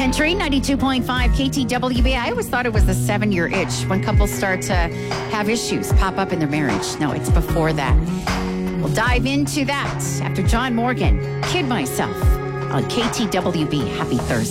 Country 92.5 KTWB. I always thought it was the 7-year itch when couples start to have issues pop up in their marriage. No, it's before that. We'll dive into that after John Morgan, Kid Myself on KTWB. Happy Thursday.